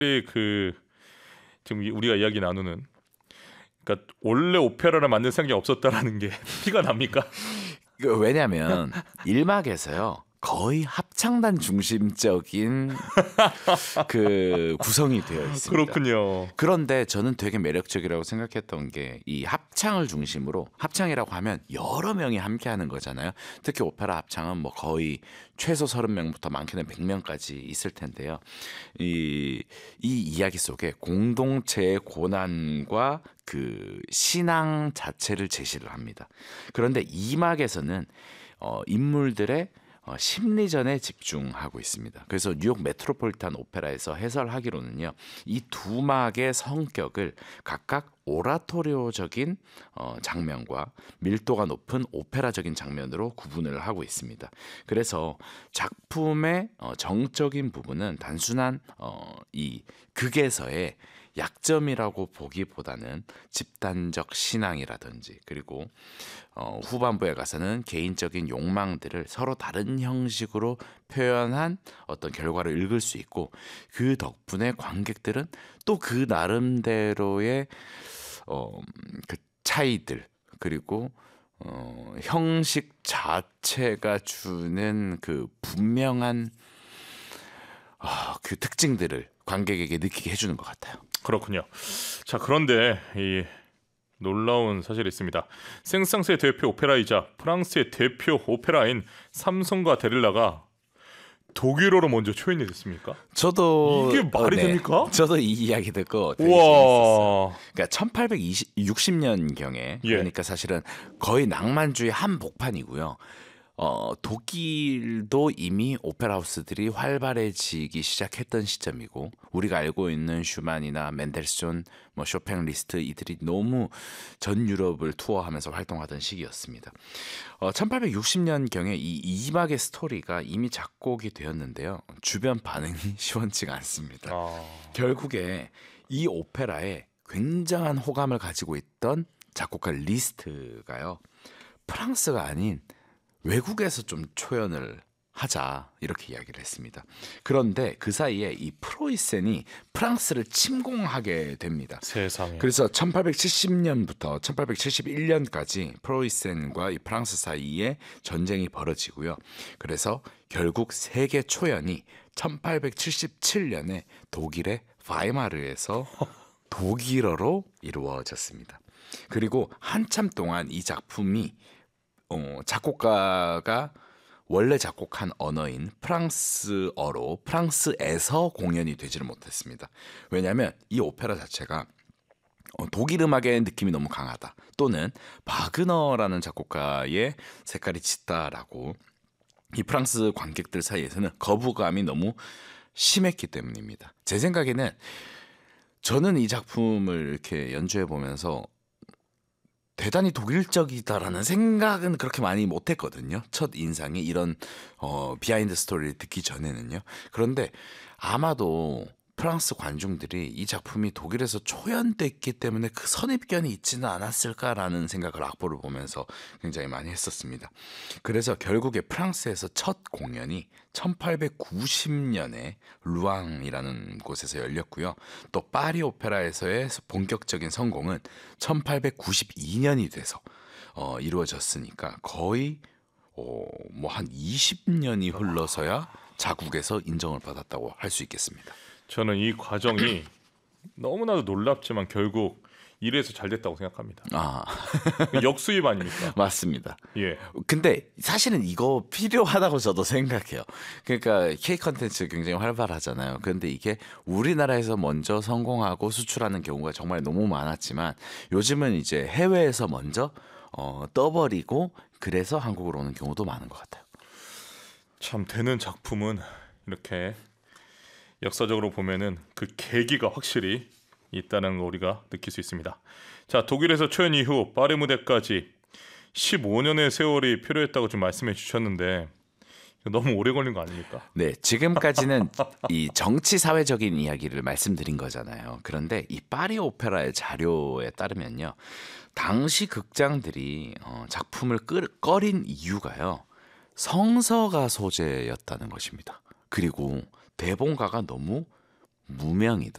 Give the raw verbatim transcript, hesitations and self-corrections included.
그 지금 우리가 이야기 나누는 그러니까 원래 오페라를 만들 생각이 없었다라는 게 티가 납니까? 왜냐하면 일 막에서요 거의 합창단 중심적인 그 구성이 되어 있습니다. 그렇군요. 그런데 저는 되게 매력적이라고 생각했던 게 이 합창을 중심으로, 합창이라고 하면 여러 명이 함께하는 거잖아요. 특히 오페라 합창은 뭐 거의 최소 서른 명부터 많게는 백 명까지 있을 텐데요. 이, 이 이야기 속에 공동체의 고난과 그 신앙 자체를 제시를 합니다. 그런데 이 막에서는 어, 인물들의 어, 심리전에 집중하고 있습니다. 그래서 뉴욕 메트로폴리탄 오페라에서 해설하기로는요, 이 두 막의 성격을 각각 오라토리오적인 어, 장면과 밀도가 높은 오페라적인 장면으로 구분을 하고 있습니다. 그래서 작품의 어, 정적인 부분은 단순한 어, 이 극에서의 약점이라고 보기보다는 집단적 신앙이라든지, 그리고 어, 후반부에 가서는 개인적인 욕망들을 서로 다른 형식으로 표현한 어떤 결과를 읽을 수 있고, 그 덕분에 관객들은 또 그 나름대로의 어, 그 차이들, 그리고 어, 형식 자체가 주는 그 분명한 어, 그 특징들을 관객에게 느끼게 해주는 것 같아요. 그렇군요. 자, 그런데 이 놀라운 사실이 있습니다. 생상스의 대표 오페라이자 프랑스의 대표 오페라인 삼성과 데릴라가 독일어로 먼저 초연이 됐습니까? 저도 이게 말이 어, 네. 됩니까? 저도 이 이야기 듣고 되게 재밌었어요. 우와. 그러니까 천팔백육십 년경에 예. 그러니까 사실은 거의 낭만주의 한복판이고요. 어, 독일도 이미 오페라 하우스들이 활발해지기 시작했던 시점이고, 우리가 알고 있는 슈만이나 멘델스존, 뭐 쇼팽, 리스트, 이들이 너무 전 유럽을 투어하면서 활동하던 시기였습니다. 어, 천팔백육십 년경에 이 이막의 스토리가 이미 작곡이 되었는데요. 주변 반응이 시원치가 않습니다. 아. 결국에 이 오페라에 굉장한 호감을 가지고 있던 작곡가 리스트가요, 프랑스가 아닌 외국에서 좀 초연을 하자 이렇게 이야기를 했습니다. 그런데 그 사이에 이 프로이센이 프랑스를 침공하게 됩니다. 세상에. 그래서 천팔백칠십 년부터 천팔백칠십일 년까지 프로이센과 이 프랑스 사이에 전쟁이 벌어지고요. 그래서 결국 세계 초연이 천팔백칠십칠 년에 독일의 바이마르에서 독일어로 이루어졌습니다. 그리고 한참 동안 이 작품이 어, 작곡가가 원래 작곡한 언어인 프랑스어로 프랑스에서 공연이 되지를 못했습니다. 왜냐하면 이 오페라 자체가 어, 독일 음악의 느낌이 너무 강하다, 또는 바그너라는 작곡가의 색깔이 짙다라고 이 프랑스 관객들 사이에서는 거부감이 너무 심했기 때문입니다. 제 생각에는 저는 이 작품을 이렇게 연주해 보면서 대단히 독일적이다라는 생각은 그렇게 많이 못했거든요. 첫 인상이 이런 어, 비하인드 스토리를 듣기 전에는요. 그런데 아마도 프랑스 관중들이 이 작품이 독일에서 초연됐기 때문에 그 선입견이 있지는 않았을까라는 생각을 악보를 보면서 굉장히 많이 했었습니다. 그래서 결국에 프랑스에서 첫 공연이 천팔백구십 년에 루앙이라는 곳에서 열렸고요. 또 파리 오페라에서의 본격적인 성공은 천팔백구십이 년이 돼서 어, 이루어졌으니까 거의 어, 뭐 한 이십 년이 흘러서야 자국에서 인정을 받았다고 할 수 있겠습니다. 저는 이 과정이 너무나도 놀랍지만 결국 이래서 잘 됐다고 생각합니다. 아, 역수입 아닙니까? 맞습니다. 예. 근데 사실은 이거 필요하다고 저도 생각해요. 그러니까 K 컨텐츠 굉장히 활발하잖아요. 그런데 이게 우리나라에서 먼저 성공하고 수출하는 경우가 정말 너무 많았지만, 요즘은 이제 해외에서 먼저 어, 떠버리고 그래서 한국으로 오는 경우도 많은 것 같아요. 참 되는 작품은 이렇게 역사적으로 보면은 그 계기가 확실히 있다는 거 우리가 느낄 수 있습니다. 자, 독일에서 초연 이후 파리 무대까지 십오 년의 세월이 필요했다고 좀 말씀해 주셨는데 너무 오래 걸린 거 아닙니까? 네, 지금까지는 이 정치 사회적인 이야기를 말씀드린 거잖아요. 그런데 이 파리 오페라의 자료에 따르면요, 당시 극장들이 어, 작품을 끌, 꺼린 이유가요, 성서가 소재였다는 것입니다. 그리고 대본가가 너무 무명이다.